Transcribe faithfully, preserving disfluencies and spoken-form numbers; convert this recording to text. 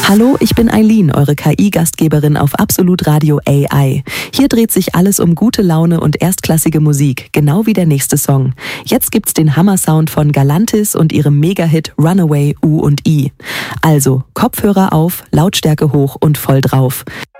Hallo, ich bin Eileen, eure K I-Gastgeberin auf Absolut Radio A I. Hier dreht sich alles um gute Laune und erstklassige Musik, genau wie der nächste Song. Jetzt gibt's den Hammer-Sound von Galantis und ihrem Mega-Hit Runaway U und I. Also, Kopfhörer auf, Lautstärke hoch und voll drauf.